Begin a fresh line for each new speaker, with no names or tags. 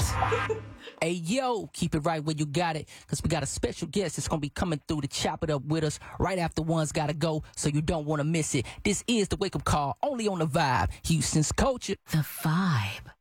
Hey, yo, keep it right where you got it, because we got a special guest that's going to be coming through to chop it up with us right after One's Gotta Go, so you don't want to miss it. This is the Wake Up Call, only on The Vibe, Houston's culture.
The Vibe.